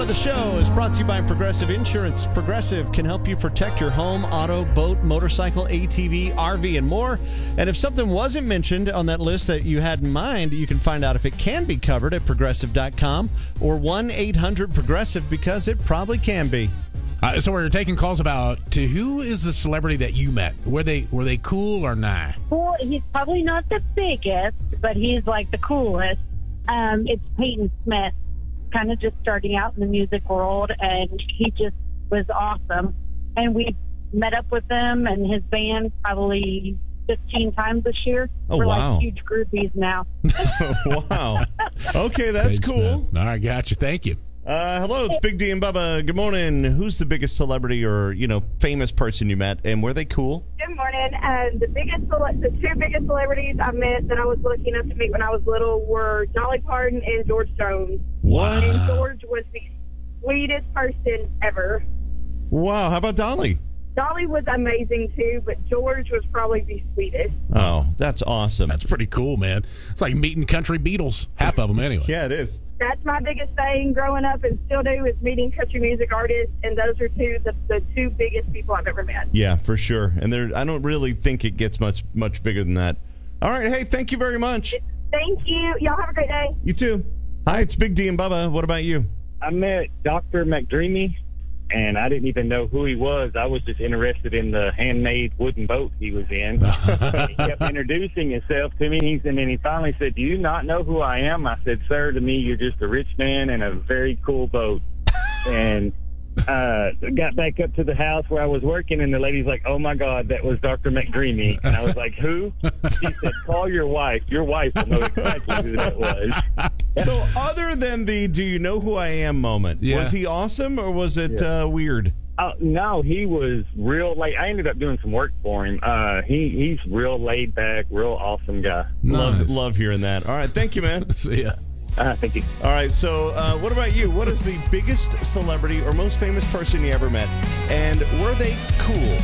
The show is brought to you by Progressive Insurance. Progressive can help you protect your home, auto, boat, motorcycle, ATV, RV, and more. And if something wasn't mentioned on that list that you had in mind, you can find out if it can be covered at Progressive.com or 1-800-PROGRESSIVE because it probably can be. So we're taking calls about who is the celebrity that you met? Were they cool or nah? Well, he's probably not the biggest, but he's like the coolest. It's Peyton Smith, kind of just starting out in the music world, and he just was awesome. And we met up with him and his band probably 15 times this year. Oh, We're wow. like huge groupies now. Wow. Okay, that's cool. All right, gotcha. Thank you. Hello, it's Big D and Bubba. Good morning. Who's the biggest celebrity or, famous person you met, and were they cool? Good morning. The two biggest celebrities I met that I was lucky enough to meet when I was little were Dolly Parton and George Jones. What? And George was the sweetest person ever. Wow, how about Dolly? Dolly was amazing too, but George was probably the sweetest. Oh, that's awesome. That's pretty cool, man. It's like meeting country Beatles. Half of them, anyway. Yeah, it is. That's my biggest thing growing up and still do is meeting country music artists, and those are the two biggest people I've ever met. Yeah, for sure. And I don't really think it gets much bigger than that. All right, hey, thank you very much. Thank you. Y'all have a great day. You too. Hi, it's Big D and Bubba. What about you? I met Dr. McDreamy, and I didn't even know who he was. I was just interested in the handmade wooden boat he was in. He kept introducing himself to me, and then he finally said, "Do you not know who I am?" I said, "Sir, to me, you're just a rich man and a very cool boat." And got back up to the house where I was working, and the lady's like, "Oh, my God, that was Dr. McDreamy." And I was like, "Who?" She said, "Call your wife. Your wife will know exactly who that was." So other than the "do you know who I am" moment, was he awesome or was it weird? No, he was real. Like, I ended up doing some work for him. He's real laid back, real awesome guy. Nice. Love hearing that. All right, thank you, man. See ya. Thank you. All right, so what about you? What is the biggest celebrity or most famous person you ever met? And were they cool?